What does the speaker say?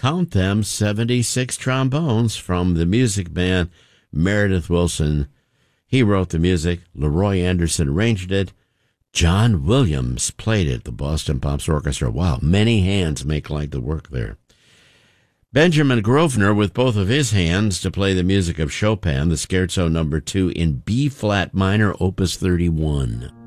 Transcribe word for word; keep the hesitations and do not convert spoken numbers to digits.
count them, seventy-six trombones from the music band. Meredith Willson, he wrote the music. Leroy Anderson arranged it. John Williams played it, the Boston Pops Orchestra. Wow, many hands make like the work there. Benjamin Grosvenor, with both of his hands, to play the music of Chopin, the Scherzo number two in B-flat minor, opus thirty-one.